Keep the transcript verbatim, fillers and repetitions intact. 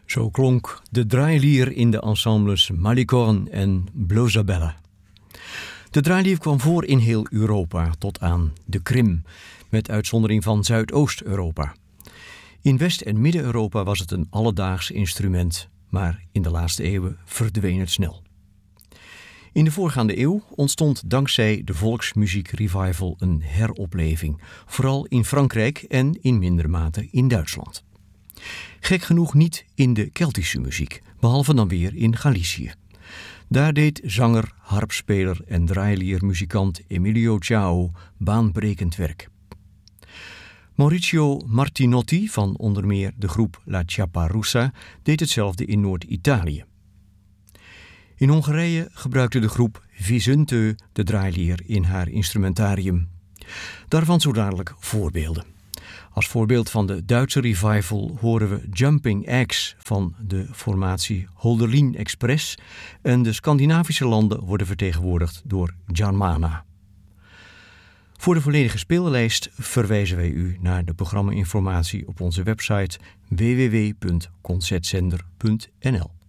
Zo klonk de draailier in de ensembles Malicorne en Blosabella. De draailier kwam voor in heel Europa tot aan de Krim, met uitzondering van Zuidoost-Europa. In West- en Midden-Europa was het een alledaags instrument, maar in de laatste eeuwen verdween het snel. In de voorgaande eeuw ontstond dankzij de volksmuziekrevival een heropleving, vooral in Frankrijk en in mindere mate in Duitsland. Gek genoeg niet in de Keltische muziek, behalve dan weer in Galicië. Daar deed zanger, harpspeler en draailiermuzikant Emilio Ciao baanbrekend werk. Maurizio Martinotti van onder meer de groep La Ciapparussa deed hetzelfde in Noord-Italië. In Hongarije gebruikte de groep Visunte de draailier in haar instrumentarium. Daarvan zo dadelijk voorbeelden. Als voorbeeld van de Duitse revival horen we Jumping Eggs van de formatie Holderlin Express en de Scandinavische landen worden vertegenwoordigd door Germana. Voor de volledige speellijst verwijzen wij u naar de programma-informatie op onze website w w w punt concertzender punt n l.